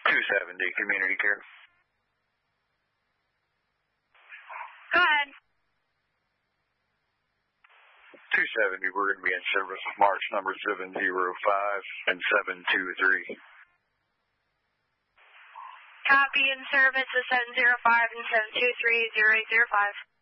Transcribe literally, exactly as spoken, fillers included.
two seventy, community care. Go ahead. two seventy, we're going to be in service with March number seven zero five and seven two three. Copy, in service with seven zero five and seven two three, zero eight zero five.